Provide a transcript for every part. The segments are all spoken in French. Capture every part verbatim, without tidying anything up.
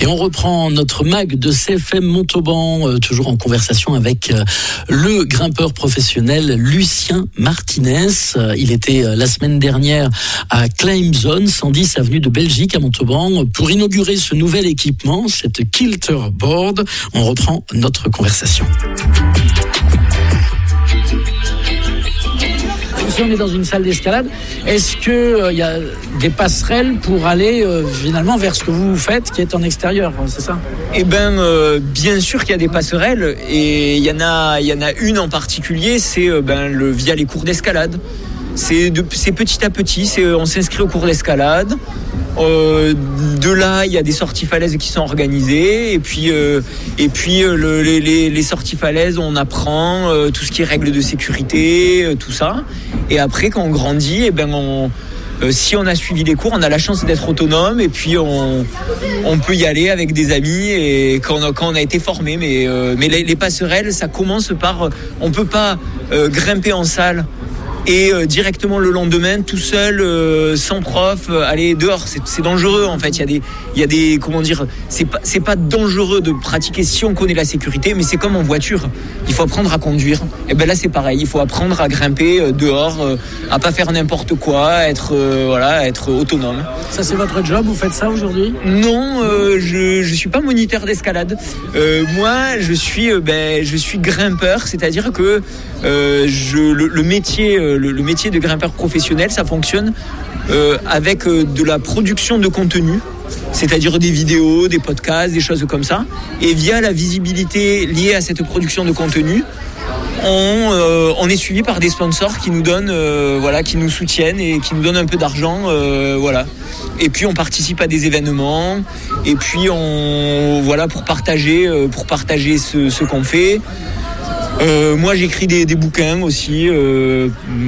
Et on reprend notre mag de C F M Montauban, euh, toujours en conversation avec euh, le grimpeur professionnel Lucien Martinez. Euh, il était euh, la semaine dernière à Climb Zone, cent dix avenue de Belgique à Montauban, pour inaugurer ce nouvel équipement, cette Kilter Board. On reprend notre conversation. Ici, on est dans une salle d'escalade. Est-ce qu'il euh, y a des passerelles pour aller euh, finalement vers ce que vous faites, qui est en extérieur, c'est ça ? Eh ben, euh, bien sûr qu'il y a des passerelles, et il y en a, il y en a une en particulier, c'est euh, ben, le, via les cours d'escalade. C'est, de, c'est petit à petit, c'est, on s'inscrit au cours d'escalade. Euh, de là, il y a des sorties falaises qui sont organisées, et puis, euh, et puis euh, le, les, les sorties falaises, on apprend euh, tout ce qui est règles de sécurité, euh, tout ça. Et après, quand on grandit, eh ben on, euh, si on a suivi les cours, on a la chance d'être autonome, et puis on, on peut y aller avec des amis et quand on a, quand on a été formé. Mais, euh, mais les, les passerelles, ça commence par, on peut pas euh, grimper en salle et euh, directement le lendemain tout seul euh, sans prof euh, aller dehors, c'est, c'est dangereux en fait. Il y a des il y a des comment dire, c'est pas c'est pas dangereux de pratiquer si on connaît la sécurité, mais c'est comme en voiture, il faut apprendre à conduire. Et ben là c'est pareil, il faut apprendre à grimper euh, dehors, euh, à pas faire n'importe quoi, être euh, voilà, être autonome. Ça c'est votre job, vous faites ça aujourd'hui ? Non, euh, je je suis pas moniteur d'escalade. Euh, moi je suis euh, ben je suis grimpeur, c'est-à-dire que euh, je le, le métier euh, Le, le métier de grimpeur professionnel, ça fonctionne euh, avec euh, de la production de contenu, c'est-à-dire des vidéos, des podcasts, des choses comme ça. Et via la visibilité liée à cette production de contenu, on, euh, on est suivi par des sponsors qui nous donnent, euh, voilà, qui nous soutiennent et qui nous donnent un peu d'argent, euh, voilà. Et puis on participe à des événements. Et puis on, voilà, pour partager, euh, pour partager ce, ce qu'on fait. Euh, moi j'écris des, des bouquins aussi euh,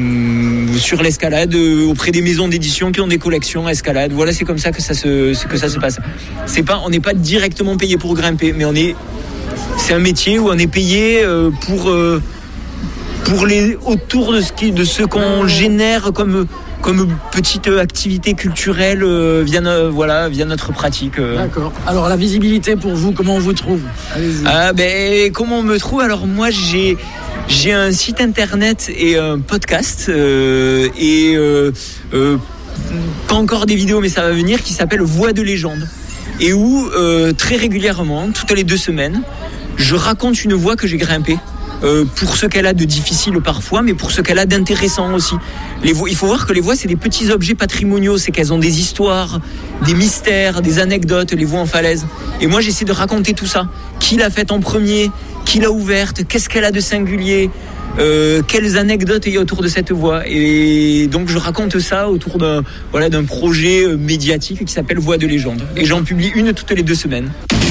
sur l'escalade euh, auprès des maisons d'édition qui ont des collections escalade. Voilà, c'est comme ça que ça se, que ça se passe. C'est pas, on n'est pas directement payé pour grimper, mais on est, c'est un métier où on est payé euh, pour, euh, pour les, autour de ce, qui, de ce qu'on génère comme, comme petite activité culturelle euh, via, no, voilà, via notre pratique. Euh. D'accord. Alors la visibilité pour vous, comment on vous trouve ? Allez-y. Ah ben comment on me trouve ? Alors moi j'ai j'ai un site internet et un podcast euh, et euh, euh, pas encore des vidéos mais ça va venir, qui s'appelle Voix de légende, et où euh, très régulièrement, toutes les deux semaines, je raconte une voie que j'ai grimpée. Euh, pour ce qu'elle a de difficile parfois, mais pour ce qu'elle a d'intéressant aussi. Les voies, il faut voir que les voies, c'est des petits objets patrimoniaux, c'est qu'elles ont des histoires, des mystères, des anecdotes, les voies en falaise. Et moi, j'essaie de raconter tout ça. Qui l'a faite en premier ? Qui l'a ouverte ? Qu'est-ce qu'elle a de singulier ? Euh, quelles anecdotes il y a autour de cette voie ? Et donc je raconte ça autour d'un, voilà, d'un projet médiatique qui s'appelle Voix de légende. Et j'en publie une toutes les deux semaines.